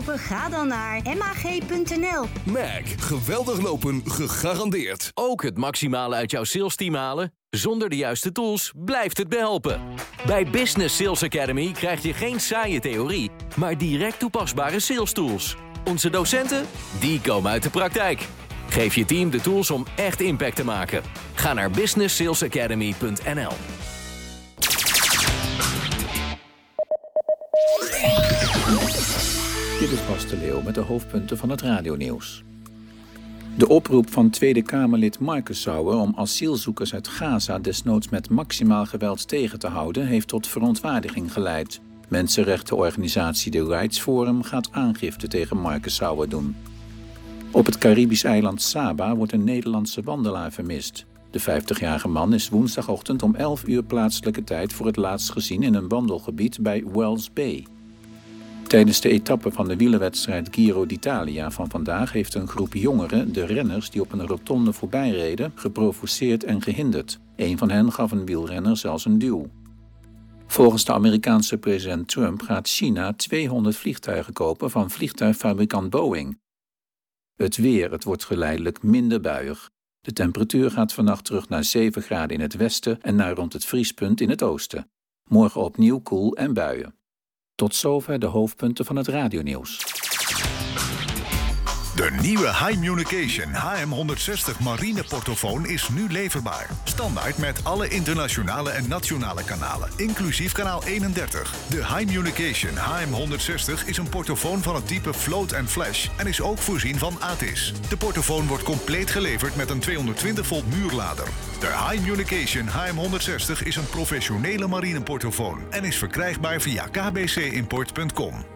lopen? Ga dan naar mag.nl. Mag, geweldig lopen gegarandeerd. Ook het maximale uit jouw salesteam halen? Zonder de juiste tools blijft het behelpen. Bij Business Sales Academy krijg je geen saaie theorie, maar direct toepasbare sales tools. Onze docenten, die komen uit de praktijk. Geef je team de tools om echt impact te maken. Ga naar businesssalesacademy.nl. Dit is Bas de Leeuw met de hoofdpunten van het radionieuws. De oproep van Tweede Kamerlid Marcus Sauer om asielzoekers uit Gaza desnoods met maximaal geweld tegen te houden heeft tot verontwaardiging geleid. Mensenrechtenorganisatie The Rights Forum gaat aangifte tegen Marcus Sauer doen. Op het Caribisch eiland Saba wordt een Nederlandse wandelaar vermist. De 50-jarige man is woensdagochtend om 11 uur plaatselijke tijd voor het laatst gezien in een wandelgebied bij Wells Bay. Tijdens de etappe van de wielerwedstrijd Giro d'Italia van vandaag heeft een groep jongeren de renners die op een rotonde voorbij reden geprovoceerd en gehinderd. Een van hen gaf een wielrenner zelfs een duw. Volgens de Amerikaanse president Trump gaat China 200 vliegtuigen kopen van vliegtuigfabrikant Boeing. Het weer, het wordt geleidelijk minder buiig. De temperatuur gaat vannacht terug naar 7 graden in het westen en naar rond het vriespunt in het oosten. Morgen opnieuw koel en buien. Tot zover de hoofdpunten van het radionieuws. De nieuwe High-Communication HM160 marine portofoon is nu leverbaar. Standaard met alle internationale en nationale kanalen, inclusief kanaal 31. De High-Communication HM160 is een portofoon van het type Float & Flash en is ook voorzien van ATIS. De portofoon wordt compleet geleverd met een 220 volt muurlader. De High-Communication HM160 is een professionele marine portofoon en is verkrijgbaar via kbcimport.com.